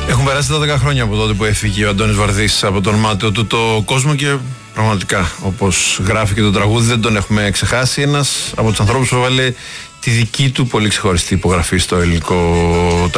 Έχουν περάσει 12 χρόνια από τότε που έφυγε ο Αντώνης Βαρδής από τον μάταιο του το κόσμο και πραγματικά, όπως γράφει και το τραγούδι, δεν τον έχουμε ξεχάσει. Ένας από τους ανθρώπους που έβαλε τη δική του πολύ ξεχωριστή υπογραφή στο ελληνικό τραγούδι.